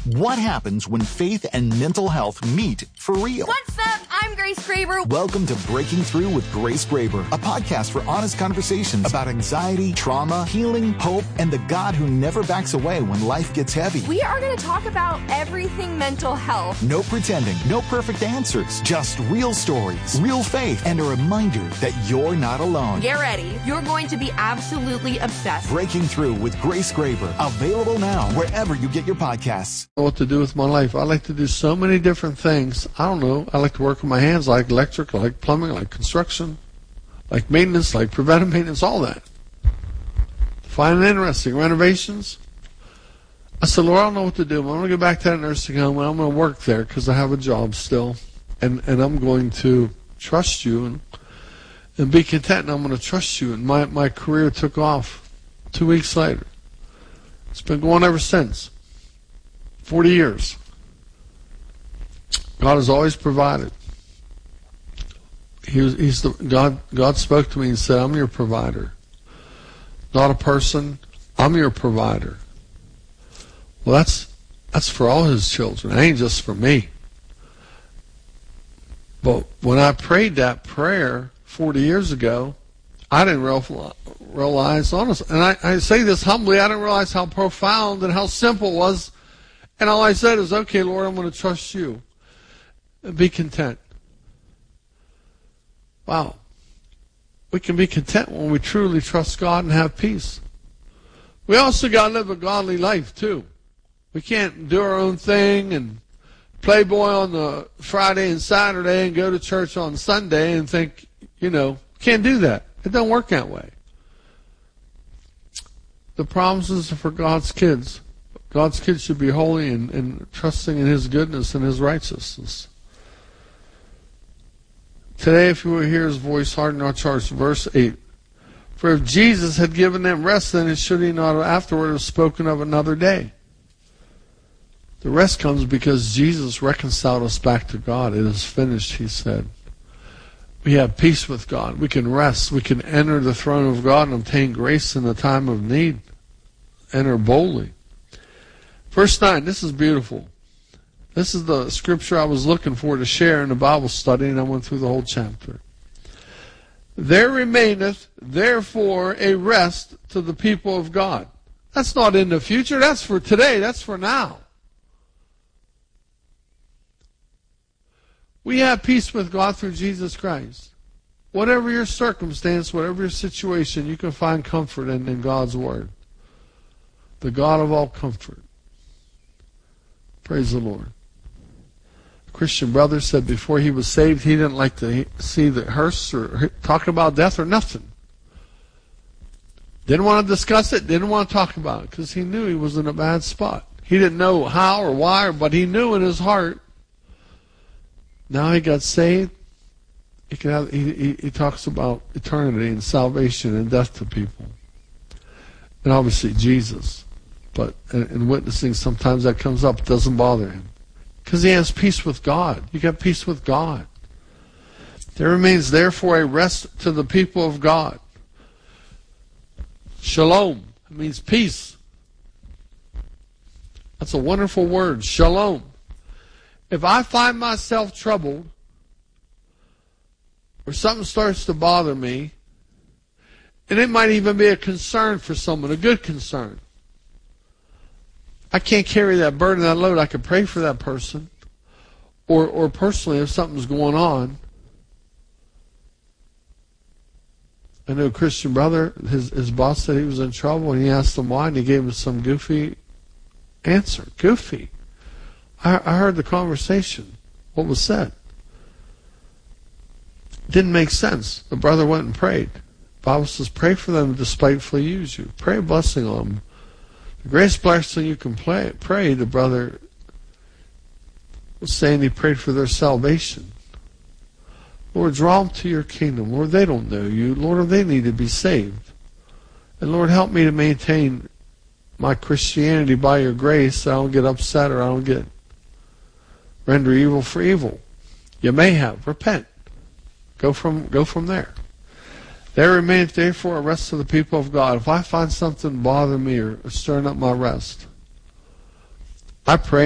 What happens when faith and mental health meet for real? What's up? I'm Grace Graber. Welcome to Breaking Through with Grace Graber, a podcast for honest conversations about anxiety, trauma, healing, hope, and the God who never backs away when life gets heavy. We are going to talk about everything mental health. No pretending, no perfect answers, just real stories, real faith, and a reminder that you're not alone. Get ready. You're going to be absolutely obsessed. Breaking Through with Grace Graber, available now wherever you get your podcasts. What to do with my life. I like to do so many different things. I don't know. I like to work with my hands, like electric, like plumbing, like construction, like maintenance, like preventive maintenance, all that. Find it interesting. Renovations. I said, Lord, I don't know what to do. I'm going to go back to that nursing home, and I'm going to work there because I have a job still. And I'm going to trust you and be content, and I'm going to trust you. And my career took off 2 weeks later. It's been going ever since. 40 years. God has always provided. God spoke to me and said, I'm your provider. Not a person, I'm your provider. Well, that's for all his children. It ain't just for me. But when I prayed that prayer 40 years ago, I didn't realize, honestly, and I say this humbly, I didn't realize how profound and how simple it was. And all I said is, okay, Lord, I'm going to trust you. And be content. Wow. We can be content when we truly trust God and have peace. We also got to live a godly life, too. We can't do our own thing and playboy on the Friday and Saturday and go to church on Sunday and think, can't do that. It don't work that way. The promises are for God's kids. God's kids should be holy and trusting in his goodness and his righteousness. Today, if you will hear his voice, harden not your hearts. Verse 8. For if Jesus had given them rest, then should he not afterward have spoken of another day? The rest comes because Jesus reconciled us back to God. It is finished, he said. We have peace with God. We can rest. We can enter the throne of God and obtain grace in the time of need. Enter boldly. Verse 9, this is beautiful. This is the scripture I was looking for to share in the Bible study, and I went through the whole chapter. There remaineth, therefore, a rest to the people of God. That's not in the future. That's for today. That's for now. We have peace with God through Jesus Christ. Whatever your circumstance, whatever your situation, you can find comfort in God's Word. The God of all comfort. Praise the Lord. A Christian brother said before he was saved, he didn't like to see the hearse or talk about death or nothing. Didn't want to discuss it, didn't want to talk about it, because he knew he was in a bad spot. He didn't know how or why, but he knew in his heart. Now he got saved. He talks about eternity and salvation and death to people. And obviously Jesus. But in witnessing, sometimes that comes up. It doesn't bother him. Because he has peace with God. You got peace with God. There remains therefore a rest to the people of God. Shalom. It means peace. That's a wonderful word. Shalom. If I find myself troubled, or something starts to bother me, and it might even be a concern for someone, a good concern. I can't carry that burden, that load. I could pray for that person. Or personally, if something's going on. I know a Christian brother, his boss said he was in trouble, and he asked him why, and he gave him some goofy answer. Goofy. I heard the conversation, what was said. Didn't make sense. The brother went and prayed. The Bible says, pray for them who despitefully use you. Pray a blessing on them. The greatest blessing you can pray, the brother was saying he prayed for their salvation. Lord, draw them to your kingdom. Lord, they don't know you. Lord, they need to be saved. And Lord, help me to maintain my Christianity by your grace so I don't get upset or I don't get render evil for evil. You may have. Repent. Go from there. There remaineth therefore a rest to the people of God. If I find something bothering me or stirring up my rest, I pray